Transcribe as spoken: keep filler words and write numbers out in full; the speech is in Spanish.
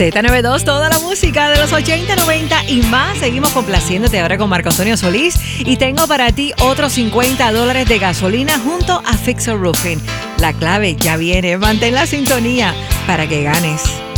Z noventa y dos, toda la música de los ochenta, noventa y más. Seguimos complaciéndote ahora con Marco Antonio Solís. Y tengo para ti otros cincuenta dólares de gasolina junto a Fixer Roofing. La clave ya viene. Mantén la sintonía para que ganes.